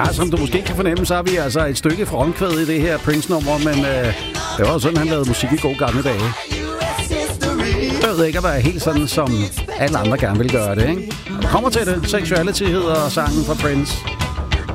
Ja, som du måske kan fornemme, så har vi altså et stykke fra omkvædet i det her Prince-nummer, men det var jo sådan, han lavede musik i gode gamle dage. Jeg ved ikke at være helt sådan, som alle andre gerne vil gøre det, ikke? Når man kommer til det, Sexuality hedder sangen fra Prince.